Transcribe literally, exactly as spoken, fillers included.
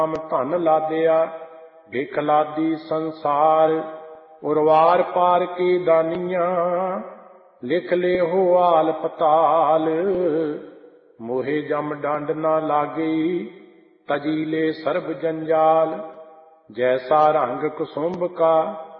ਨਾਮ ਧਨ ਲਾਦਿਆ ਬਿਖ ਲਾਦੀ ਸੰਸਾਰ। ਉਰਵਾਰ ਪਾਰ ਕੀ ਦਾਨੀਆਂ ਲਿਖ ਲਿਓ ਆਲ ਪਤਾਲ। ਮੋਹੇ ਜਮ ਡੰਡ ਨਾ ਲਾਗੀ ਤਜੀ ਲੈ ਸਰਬ ਜੰਜਾਲ। ਜੈਸਾ ਰੰਗ ਕੁਸੁੰਭ ਕਾ